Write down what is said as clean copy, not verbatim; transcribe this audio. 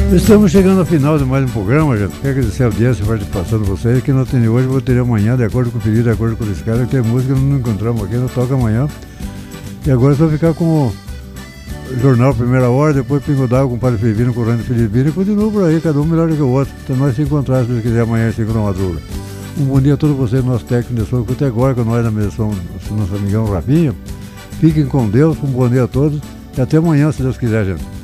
Estamos chegando ao final de mais um programa, gente. Quero agradecer a audiência e a participação de vocês. Que não tem hoje, vou ter amanhã, de acordo com o pedido, de acordo com o escala. Tem música que não encontramos aqui, não toca amanhã. E agora só ficar com o jornal Primeira Hora, depois Pingo d'Água com o Padre Filipino, com o Rando Filipino, e continua por aí, cada um melhor do que o outro. Então nós se encontrar, se Deus quiser, amanhã às 5 da madrugada. Um bom dia a todos vocês, nosso técnico de som, que até agora com nós na mesa são nosso amigão Rafinha. Fiquem com Deus, um bom dia a todos e até amanhã, se Deus quiser, gente.